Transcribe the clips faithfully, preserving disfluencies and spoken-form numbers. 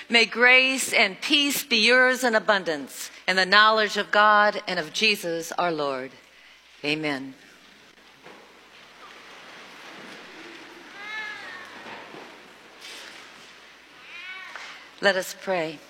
May grace and peace be yours in abundance in the knowledge of God and of Jesus our Lord. Amen. Let us pray.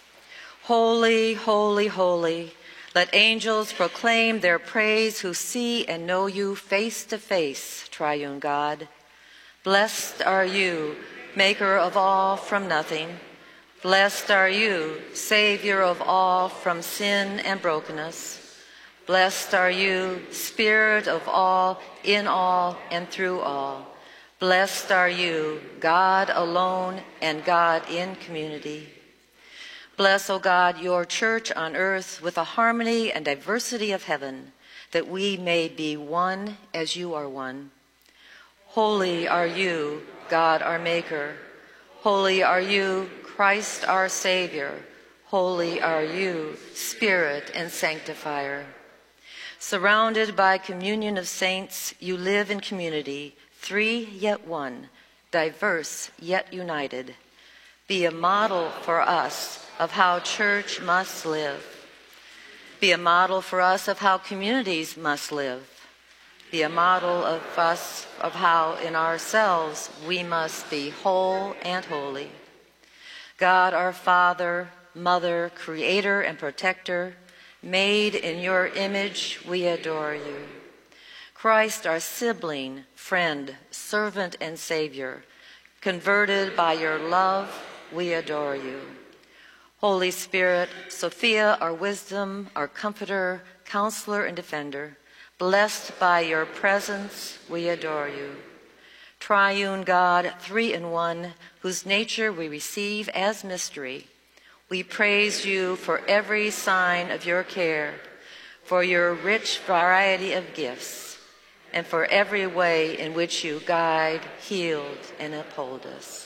Holy, holy, holy, let angels proclaim their praise who see and know you face to face, triune God. Blessed are you, maker of all from nothing. Blessed are you, Savior of all from sin and brokenness. Blessed are you, Spirit of all, in all, and through all. Blessed are you, God alone and God in community. Bless, O God, your church on earth with a harmony and diversity of heaven, that we may be one as you are one. Holy are you, God our Maker. Holy are you, Christ our Savior. Holy are you, Spirit and Sanctifier. Surrounded by communion of saints, you live in community, three yet one, diverse yet united. Be a model for us of how church must live. Be a model for us of how communities must live. Be a model of us of how in ourselves we must be whole and holy. God our Father, Mother, Creator and Protector, made in your image, we adore you. Christ our sibling, friend, servant and Savior, converted by your love, we adore you. Holy Spirit, Sophia, our wisdom, our comforter, counselor, and defender, blessed by your presence, we adore you. Triune God, three in one, whose nature we receive as mystery, we praise you for every sign of your care, for your rich variety of gifts, and for every way in which you guide, heal, and uphold us.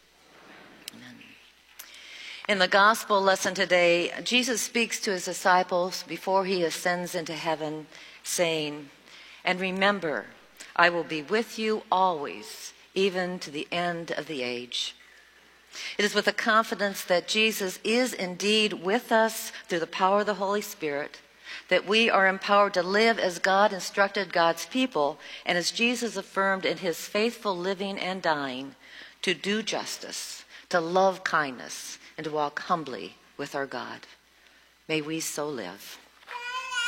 In the gospel lesson today, Jesus speaks to his disciples before he ascends into heaven, saying, "And remember, I will be with you always, even to the end of the age." It is with the confidence that Jesus is indeed with us through the power of the Holy Spirit that we are empowered to live as God instructed God's people, and as Jesus affirmed in his faithful living and dying, to do justice, to love kindness, and to walk humbly with our God. May we so live.